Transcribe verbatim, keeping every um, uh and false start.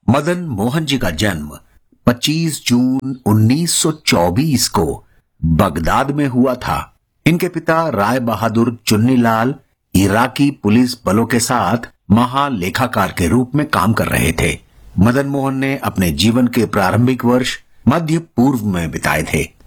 मदन मोहन जी का जन्म पच्चीस जून उन्नीस सौ चौबीस को बगदाद में हुआ था। इनके पिता राय बहादुर चुन्नीलाल इराकी पुलिस बलों के साथ महालेखाकार के रूप में काम कर रहे थे। मदन मोहन ने अपने जीवन के प्रारंभिक वर्ष मध्य पूर्व में बिताए थे।